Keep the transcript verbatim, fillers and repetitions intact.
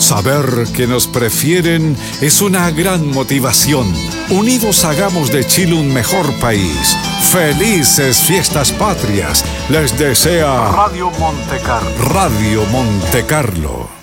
Saber que nos prefieren es una gran motivación. Unidos hagamos de Chile un mejor país. Felices fiestas patrias. Les desea Radio Monte Carlo. Radio Monte Carlo.